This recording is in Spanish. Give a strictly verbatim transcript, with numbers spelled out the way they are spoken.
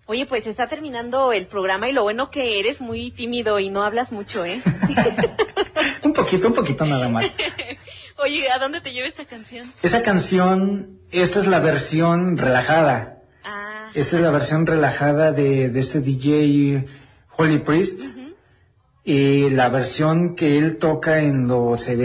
Oye, pues está terminando el programa y lo bueno que eres muy tímido y no hablas mucho, ¿eh? un poquito, un poquito nada más. Oye, ¿a dónde te lleva esta canción? Esa canción, esta es la versión relajada. Ah. Esta es la versión relajada de, de este D J Holy Priest. Uh-huh. Y la versión que él toca en los